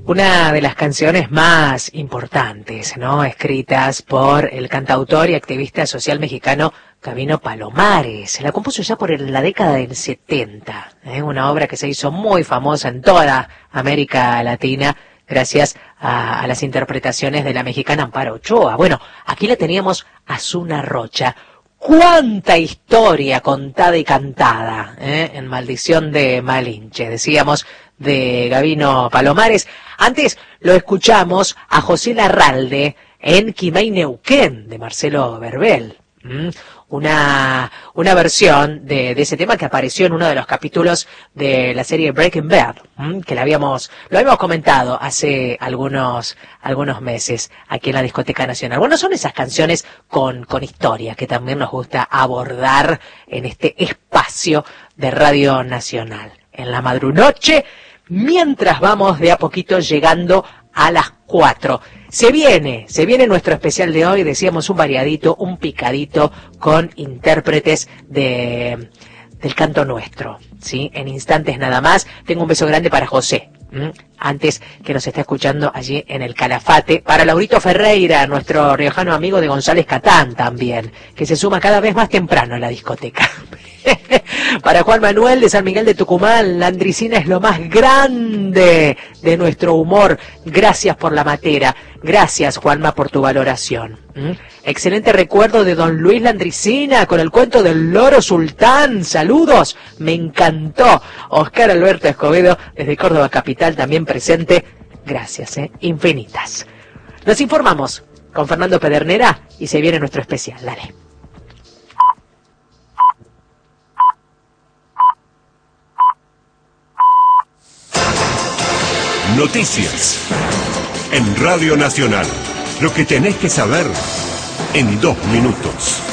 Una de las canciones más importantes, ¿no? Escritas por el cantautor y activista social mexicano Gabino Palomares. La compuso ya por la década del 70, una obra que se hizo muy famosa en toda América Latina gracias a las interpretaciones de la mexicana Amparo Ochoa. Bueno, aquí la teníamos a Zuna Rocha. ¡Cuánta historia contada y cantada! En Maldición de Malinche, decíamos, de Gabino Palomares. Antes lo escuchamos a José Larralde en Quimay Neuquén, de Marcelo Verbel. Una versión de ese tema que apareció en uno de los capítulos de la serie Breaking Bad, que lo habíamos comentado hace algunos meses aquí en la Discoteca Nacional. Bueno, son esas canciones con historia que también nos gusta abordar en este espacio de Radio Nacional. En la madrunoche, mientras vamos de a poquito llegando a las 4. Se viene nuestro especial de hoy, decíamos un variadito, un picadito con intérpretes del canto nuestro, ¿sí? En instantes nada más. Tengo un beso grande para José, antes que nos está escuchando allí en el Calafate. Para Laurito Ferreira, nuestro riojano amigo de González Catán también, que se suma cada vez más temprano a la discoteca. Para Juan Manuel de San Miguel de Tucumán, la andricina es lo más grande de nuestro humor. Gracias por la matera. Gracias, Juanma, por tu valoración. Excelente recuerdo de don Luis Landricina con el cuento del loro sultán. Saludos, me encantó. Oscar Alberto Escobedo desde Córdoba Capital también presente. Gracias, infinitas. Nos informamos con Fernando Pedernera y se viene nuestro especial. Dale. Noticias en Radio Nacional. Lo que tenés que saber en 2 minutos.